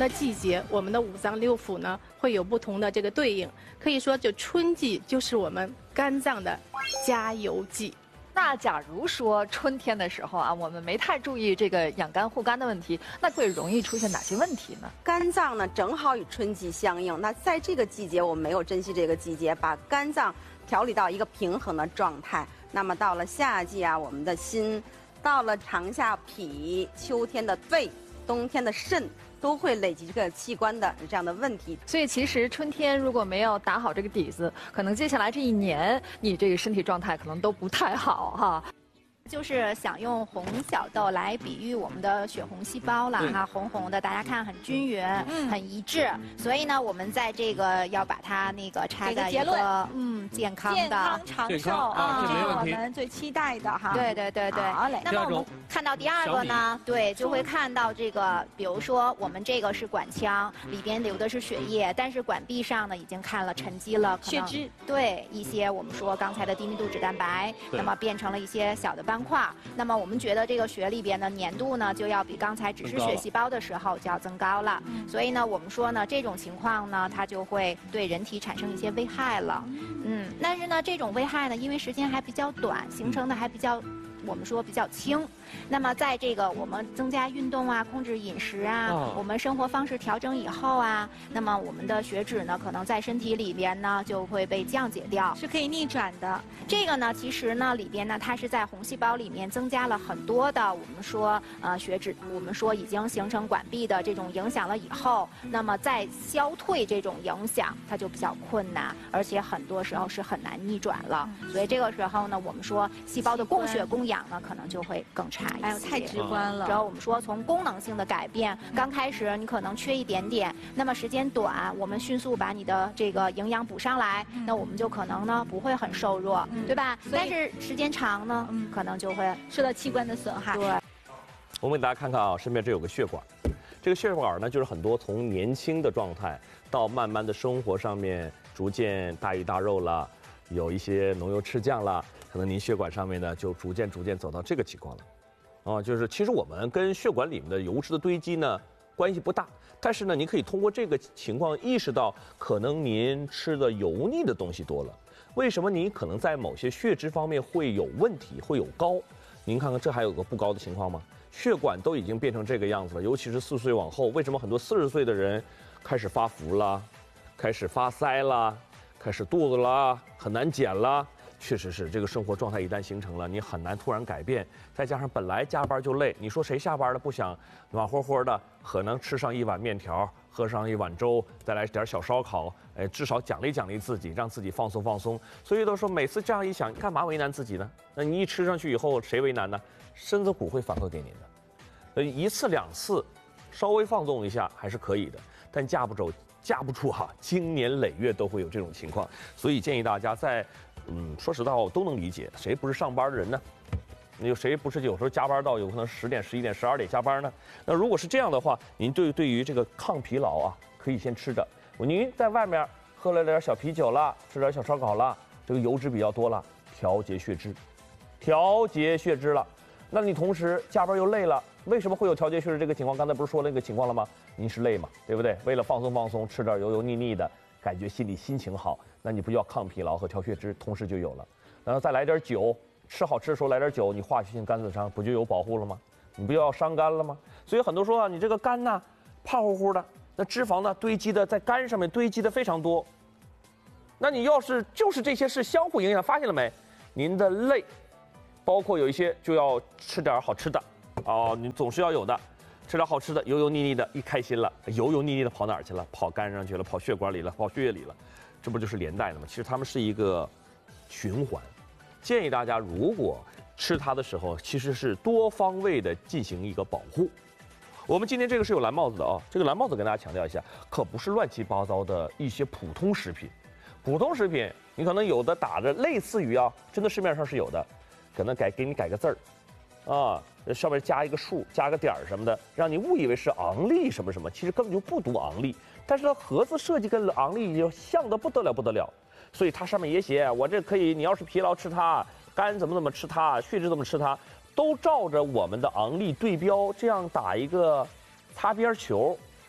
的季节，我们的五脏六腑呢会有不同的这个对应。可以说，就春季就是我们肝脏的加油季。 那假如说春天的时候啊，我们没太注意这个养肝护肝的问题，那会容易出现哪些问题呢？ 肝脏呢正好与春季相应，那在这个季节我们没有珍惜这个季节，把肝脏调理到一个平衡的状态。那么到了夏季啊，我们的心；到了长夏脾，秋天的肺，冬天的肾，都会累积这个器官的这样的问题。 所以其实春天如果没有打好这个底子，可能接下来这一年你这个身体状态可能都不太好哈。 就是想用红小豆来比喻我们的血红细胞了哈，红红的，大家看很均匀，很一致。所以呢，我们在这个要把它那个插在一个健康长寿啊， 这是我没问题们最期待的哈。 对对对对。 好嘞。 那么我们看到第二个呢，对，就会看到这个，比如说我们这个是管腔，里边流的是血液，但是管壁上呢已经看了沉积了血脂， 对一些我们说刚才的低密度脂蛋白，那么变成了一些小的斑块。那么我们觉得这个血里边的粘度呢，就要比刚才只是血细胞的时候就要增高了。所以呢，我们说呢，这种情况呢，它就会对人体产生一些危害了。但是呢，这种危害呢，因为时间还比较短，形成的还比较。我们说比较轻，那么在这个我们增加运动啊，控制饮食啊，我们生活方式调整以后啊，那么我们的血脂呢，可能在身体里边呢就会被降解掉， 是可以逆转的。 这个呢，其实呢里边呢，它是在红细胞里面增加了很多的我们说血脂，我们说已经形成管壁的这种影响了以后，那么再消退这种影响，它就比较困难，而且很多时候是很难逆转了。所以这个时候呢，我们说细胞的供血供氧呢，可能就会更差一些。 哎呦，太直观了。 然后我们说从功能性的改变，刚开始你可能缺一点点，那么时间短，我们迅速把你的这个营养补上来，那我们就可能呢不会很瘦弱，对吧？但是时间长呢，可能就会受到器官的损害。 对。 我们给大家看看啊，身边这有个血管，这个血管呢，就是很多从年轻的状态到慢慢的生活上面逐渐大鱼大肉了，有一些浓油赤酱了。可能您血管上面呢，就逐渐走到这个情况了，就是其实我们跟血管里面的油脂的堆积呢关系不大，但是呢，你可以通过这个情况意识到，可能您吃的油腻的东西多了，为什么你可能在某些血脂方面会有问题，会有高？您看看这还有个不高的情况吗？血管都已经变成这个样子了，尤其是40岁往后，为什么很多40岁的人开始发福了，开始发腮了，开始肚子了，很难减了？确实是这个生活状态一旦形成了，你很难突然改变。再加上本来加班就累，你说谁下班了不想暖和和的，可能吃上一碗面条，喝上一碗粥，再来点小烧烤，至少奖励奖励自己，让自己放松放松。所以都说每次这样一想，干嘛为难自己呢？那你一吃上去以后，谁为难呢？身子骨会反馈给您的。一次两次，稍微放纵一下还是可以的，但架不住哈，经年累月都会有这种情况。所以建议大家在。说实在话，我都能理解，谁不是上班的人呢？有谁不是有时候加班到有可能10点、11点、12点加班呢？那如果是这样的话，您对于这个抗疲劳啊，可以先吃着。您在外面喝了点小啤酒了，吃点小烧烤了，这个油脂比较多了，调节血脂了。那你同时加班又累了，为什么会有调节血脂这个情况？刚才不是说那个情况了吗？您是累嘛，对不对？为了放松，吃点油腻的，感觉心情好。那你不就要抗疲劳和调血脂同时就有了，然后再来点酒，吃好吃的时候来点酒，你化学性肝损伤不就有保护了吗？你不就要伤肝了吗？所以很多说啊，你这个肝呢胖乎乎的，那脂肪呢堆积的在肝上面堆积的非常多。那你要是就是这些是相互影响，发现了没？您的累，包括有一些就要吃点好吃的，你总是要有的。吃点好吃的，油腻的，一开心了，油腻的跑哪儿去了？跑肝上去了，跑血管里了，跑血液里了。这不就是连带的吗？其实它们是一个循环，建议大家如果吃它的时候，其实是多方位的进行一个保护。我们今天这个是有蓝帽子的这个蓝帽子跟大家强调一下，可不是乱七八糟的一些普通食品。普通食品你可能有的打着类似于真的市面上是有的，可能给你改个字儿上面加一个数，加个点儿什么的，让你误以为是昂利什么什么，其实根本就不读昂利。但是它盒子设计跟昂利就像的不得了，所以它上面也写我这可以，你要是疲劳吃它，肝怎么吃它，血脂怎么吃它，都照着我们的昂利对标这样打一个擦边球，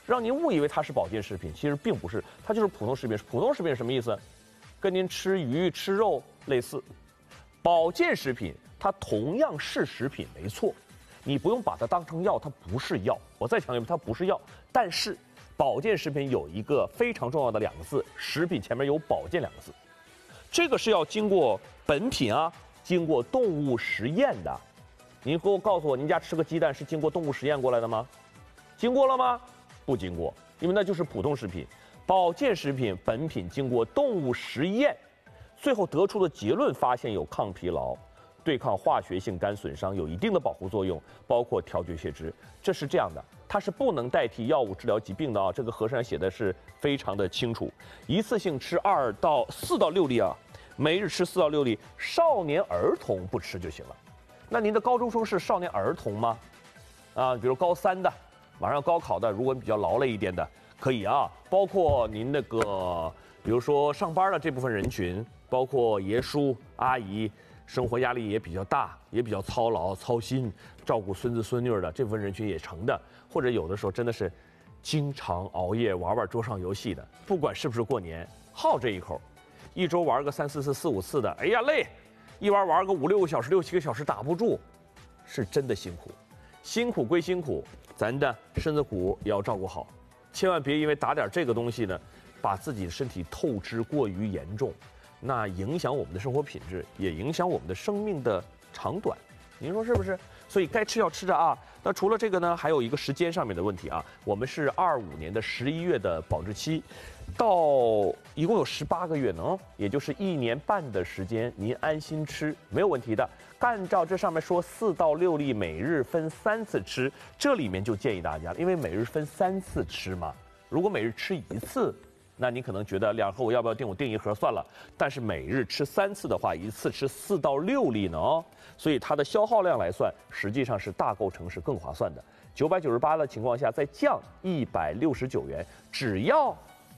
让您误以为它是保健食品，其实并不是，它就是普通食品。普通食品是什么意思？跟您吃鱼吃肉类似。保健食品它同样是食品，没错，你不用把它当成药，它不是药。我再强调一遍，它不是药。但是保健食品有一个非常重要的2个字，食品前面有保健2个字，这个是要经过本品啊，经过动物实验的。您给我告诉我，您家吃个鸡蛋是经过动物实验过来的吗？经过了吗？不经过，因为那就是普通食品。保健食品本品经过动物实验，最后得出的结论发现有抗疲劳、对抗化学性肝损伤，有一定的保护作用，包括调节血脂。这是这样的，它是不能代替药物治疗疾病的啊。这个盒上写的是非常的清楚。一次性吃4到6粒啊，每日吃4到6粒，少年儿童不吃就行了。那您的高中生是少年儿童吗？啊，比如高3的，马上要高考的，如果比较劳累一点的，可以啊。包括您那个，比如说上班的这部分人群，包括爷叔阿姨，生活压力也比较大，也比较操劳操心，照顾孙子孙女的这部分人群也成的，或者有的时候真的是经常熬夜玩桌上游戏的，不管是不是过年，好这一口，一周玩个3、4次、4、5次的，哎呀累。一玩个5、6个小时、6、7个小时打不住，是真的辛苦。辛苦归辛苦，咱的身子骨也要照顾好，千万别因为打点这个东西呢，把自己的身体透支过于严重，那影响我们的生活品质，也影响我们的生命的长短。您说是不是？所以该吃要吃着啊。那除了这个呢，还有一个时间上面的问题啊。我们是25年的11月的保质期，到一共有18个月呢，也就是1年半的时间，您安心吃没有问题的。按照这上面说4到6粒，每日分3次吃，这里面就建议大家，因为每日分3次吃嘛，如果每日吃1次。那你可能觉得2盒我要不要订？我订1盒算了。但是每日吃3次的话，一次吃4到6粒呢哦，所以它的消耗量来算，实际上是大构成是更划算的。998的情况下再降169元，只要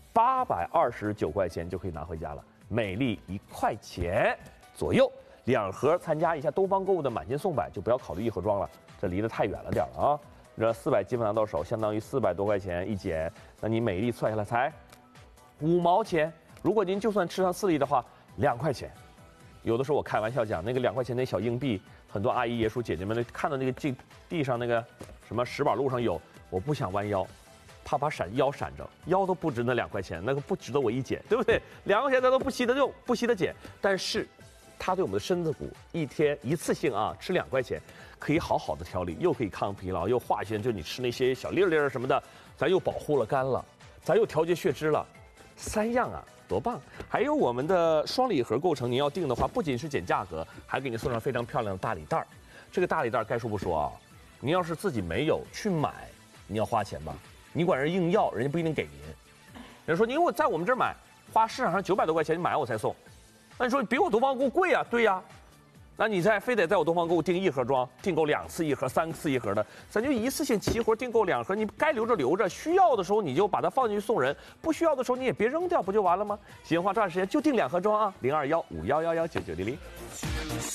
829块钱就可以拿回家了，每粒1块钱左右，2盒参加一下东方购物的满减送百，就不要考虑1盒装了，这离得太远了点了啊。这400基本拿到手，相当于400多块钱一减，那你每粒算下来才5毛钱，如果您就算吃上4粒的话，2块钱。有的时候我开玩笑讲，那个2块钱那小硬币，很多阿姨爷叔姐姐们看到那个地上那个什么石板路上有，我不想弯腰，怕把腰闪着，腰都不值那2块钱，那个不值得我一减，对不对？2块钱咱都不惜得用，不惜得减，但是它对我们的身子骨一天一次性啊吃2块钱，可以好好的调理，又可以抗疲劳，又化学，就你吃那些小粒粒什么的，咱又保护了肝了，咱又调节血脂了。3样啊，多棒！还有我们的双礼盒构成，您要订的话，不仅是减价格，还给你送上非常漂亮的大礼袋儿。这个大礼袋该说不说啊，您要是自己没有去买，你要花钱吧？你管人硬要，人家不一定给您。人家说您我在我们这儿买，花市场上900多块钱，你买完我才送。那你说比我东方购物贵啊？对呀。那你非得在我东方购物订1盒装，订购2次1盒、3次1盒的，咱就一次性齐活订购2盒，你该留着留着，需要的时候你就把它放进去送人，不需要的时候你也别扔掉，不就完了吗？喜欢花抓紧时间就订2盒装啊，0215111990。